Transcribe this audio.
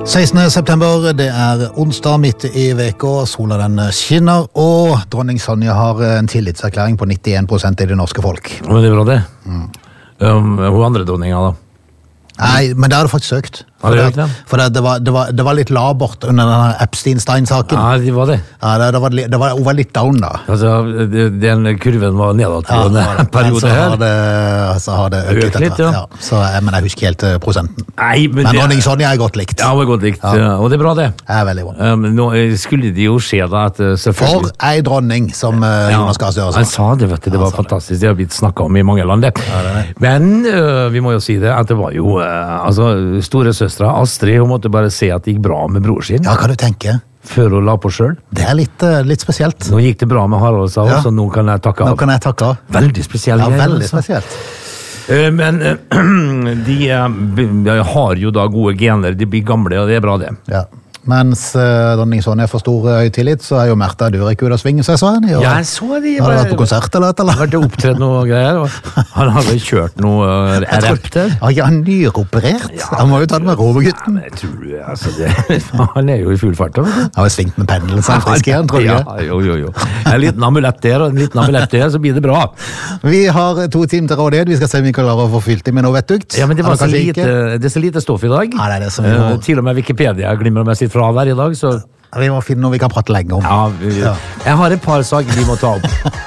16. september, det onsdag midt i veka, sola den skinner, og dronning Sonja har en tillitserklæring på 91% i det norske folk. Men det bra det. Hun andre dronninga da? Nei, men det har du faktisk søkt. For det var litt labert under denne Epstein-Stein-saken. Ja, det var det. Ja, hun var litt down da. Altså, den kurven var nedad på en periode her. Så har det økt litt, ja. Men jeg husker helt prosenten. Nei, men dronning Sonja er godt likt. Ja, hun er godt likt, og det bra det. Ja, veldig bra. Nå skulle det jo skje da at For ei dronning, som Jonas Gahr Støre sa. Han sa det, vet du, det var fantastisk. Det har blitt snakket om i mange land, det. Men vi må jo si det, at det var jo store søstre Astrid, hun måtte bare se at det gikk bra med bror sin. Ja, hva du tenker? Før hun la på selv. Det er litt spesielt. Nå gikk det bra med Harald, sa hun, så nå kan jeg takke av. Nå kan jeg takke av. Veldig spesielt. Ja, veldig spesielt. Men de har jo da gode gener, de blir gamle, og det er bra det. Ja. Mens dronning Sonja får stor høy tillit, så er jo Märtha Dürek ute og svinger seg, så er Ja, jeg så det. Har du vært på konsert eller et eller? Har vært opptredd noe greier, og han har vel kjørt noe rap der. Ja, han nyroperert. Han må jo ta det med rovergutten. Ja, men jeg tror altså, han er jo i full fart. Han har jo svingt med pendelen, så han frisk igjen, tror jeg. Ja, jo. En liten amulett der, og en liten amulett der, så blir det bra. Vi har 2 timer til rådighet. Vi skal se om vi kan klare å få fylt i med noe vettugt. Ja, men det var det er så lite stoff i dag. Ja, det er det som vi må. Til og med Wikipedia glimmer med sitt fravær i dag, så vi må finne noe vi kan prate lenge om. Ja, jeg har et par saker vi må ta opp.